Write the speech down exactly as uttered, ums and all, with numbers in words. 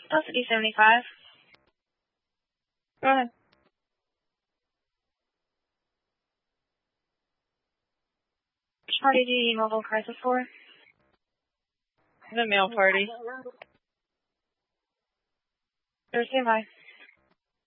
Delta D seventy-five. Go ahead. Which party do you need mobile crisis for? The mail party. Thursday, bye.